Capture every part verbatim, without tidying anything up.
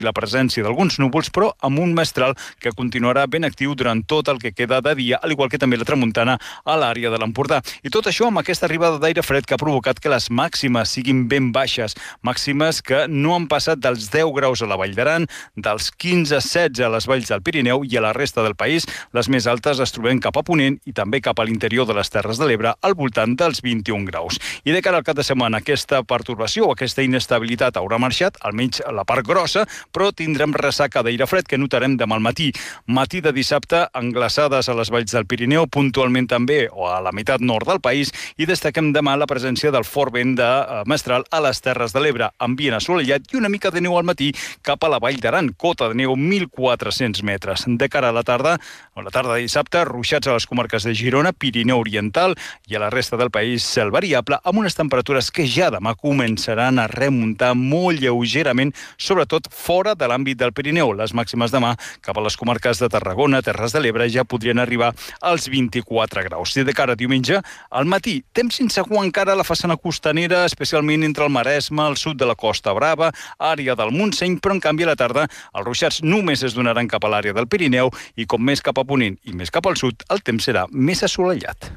i la presència d'alguns núvols, però amb un mestral que continuarà ben actiu durant tot el que queda de dia, al igual que també la tramuntana a l'àrea de l'Empordà. I tot això amb aquesta arribada d'aire fred que ha provocat que les màximes siguin ben baixes, màximes que no han passat dels deu graus a la Vall d'Aran, dels quinze a setze a les valls del Pirineu i a la resta del país. Les més altes les trobem cap a Ponent i també cap a l'interior de les Terres de l'Ebre, al voltant dels vint-i-un graus. I de cara al cap de setmana, aquesta pertorbació o aquesta inestabilitat haurà marxat, almenys a la part grossa, però tindrem ressaca d'aire fred que notarem demà al matí. Matí de dissabte, englaçades a les valls del Pirineu, puntualment també o a la meitat nord del país, i destaquem demà la presència del fort vent de mestral a les Terres de l'Ebre, ambient assolellat i una mica de neu al matí cap a la Vall d'Aran, cota de neu mil quatre-cents metres. De cara a la tarda, a la tarda de dissabte, ruixats a les comarques de Girona, Pirineu Oriental i a la resta del país cel variable, amb unes temperatures que ja demà començaran a remuntar molt lleugerament, sobretot fora de l'àmbit del Pirineu. Les màximes demà cap a les comarques de Tarragona, Terres de l'Ebre, ja podrien arribar als vint-i-quatre graus. I de cara a diumenge, al matí, temps insegur encara a la façana costanera, especialment entre el Maresme, el sud de la Costa Brava, àrea del Montseny, però en canvi a la tarda els ruixats només es donaran cap a l'àrea del Pirineu i com més cap a Ponent i més cap al sud, el temps serà més assolellat.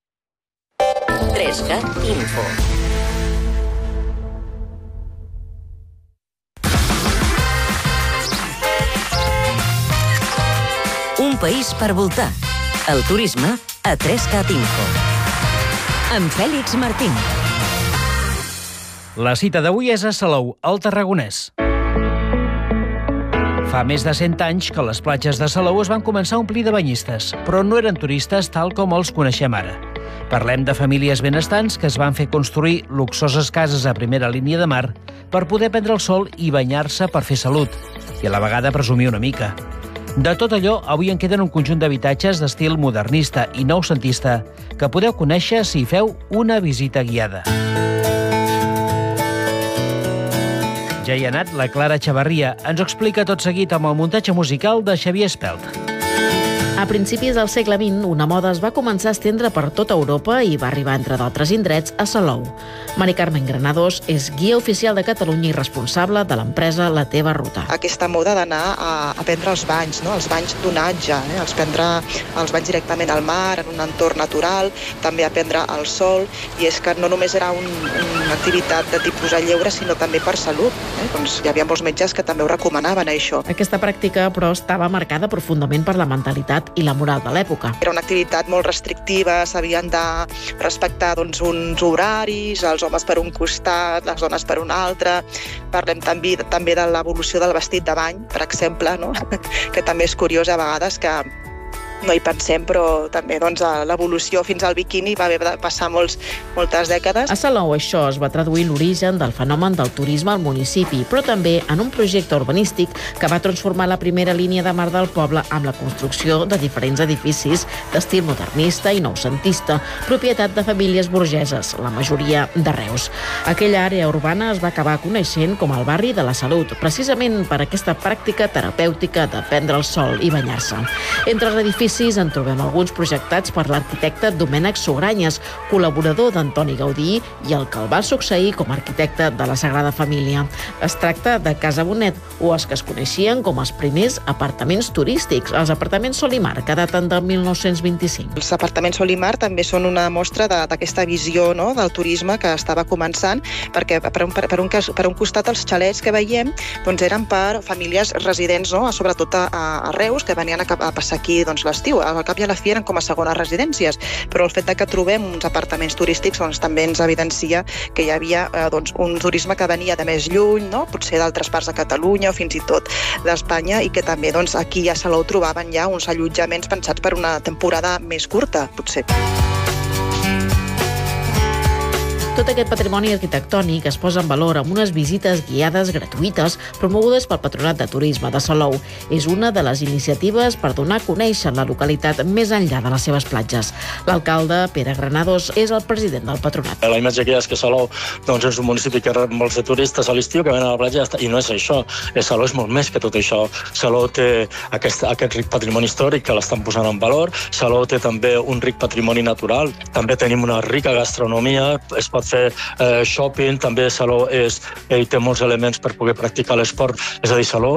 tres Cat Info. Un país per voltar. El turisme a tres Cat Info. Amb Fèlix Martín. La cita d'avui és a Salou, al Tarragonès. Fa més de cent anys que les platges de Salou es van començar a omplir de banyistes, però no eren turistes tal com els coneixem ara. Parlem de famílies benestants que es van fer construir luxoses cases a primera línia de mar per poder prendre el sol i banyar-se per fer salut, i a la vegada presumir una mica. De tot allò, avui en queden un conjunt d'habitatges d'estil modernista i noucentista que podeu conèixer si feu una visita guiada. Ja hi ha anat la Clara Chavarria. Ens ho explica tot seguit amb el muntatge musical de Xavier Espelt. A principis del segle vint, una moda es va començar a estendre per tota Europa i va arribar, entre d'altres indrets, a Salou. Mari Carmen Granados és guia oficial de Catalunya i responsable de l'empresa La Teva Ruta. Aquesta moda d'anar a, a prendre els banys, no? Els banys d'onatge, eh? els prendre els banys directament al mar, en un entorn natural, també a prendre el sol, i és que no només era un, una activitat de tipus a lleure, sinó també per salut. Eh? Doncs hi havia molts metges que també ho recomanaven, això. Aquesta pràctica, però, estava marcada profundament per la mentalitat i la moral de l'època. Era una activitat molt restrictiva, s'havien de respectar doncs, uns horaris, els homes per un costat, les dones per un altre. Parlem també, també de l'evolució del vestit de bany, per exemple, no? Que també és curiós a vegades que no hi pensem, però també doncs, l'evolució fins al biquini va haver de passar molts, moltes dècades. A Salou això es va traduir l'origen del fenomen del turisme al municipi, però també en un projecte urbanístic que va transformar la primera línia de mar del poble amb la construcció de diferents edificis d'estil modernista i noucentista, propietat de famílies burgeses, la majoria de Reus. Aquella àrea urbana es va acabar coneixent com el barri de la Salut, precisament per aquesta pràctica terapèutica de prendre el sol i banyar-se. Entre els edificis en trobem alguns projectats per l'arquitecte Domènec Sugranyes, col·laborador d'Antoni Gaudí i el que el va succeir com a arquitecte de la Sagrada Família. Es tracta de Casa Bonet, o els que es coneixien com els primers apartaments turístics, els apartaments Sol i Mar, que daten del mil nou-cents vint-i-cinc. Els apartaments Sol i Mar també són una mostra d'aquesta visió, no?, del turisme que estava començant, perquè per un, per, un, per un costat els xalets que veiem doncs, eren per famílies residents, no?, sobretot a, a Reus, que venien a, a passar aquí doncs, l'estiu. Al cap i a la fi eren com a segones residències, però el fet de que trobem uns apartaments turístics doncs, també ens evidencia que hi havia eh, doncs, un turisme que venia de més lluny, no?, potser d'altres parts de Catalunya o fins i tot d'Espanya, i que també doncs, aquí a Salou trobaven ja uns allotjaments pensats per una temporada més curta, potser. Tot aquest patrimoni arquitectònic es posa en valor amb unes visites guiades gratuïtes promogudes pel Patronat de Turisme de Salou. És una de les iniciatives per donar a conèixer la localitat més enllà de les seves platges. L'alcalde, Pere Granados, és el president del Patronat. La imatge que hi ha és que Salou doncs, és un municipi que rep molts de turistes a l'estiu que venen a la platja, i no és això. Salou és molt més que tot això. Salou té aquest, aquest ric patrimoni històric que l'estan posant en valor. Salou té també un ric patrimoni natural. També tenim una rica gastronomia. Es pot fer eh, shopping, també Salou és, ell té molts elements per poder practicar l'esport, és a dir, Salou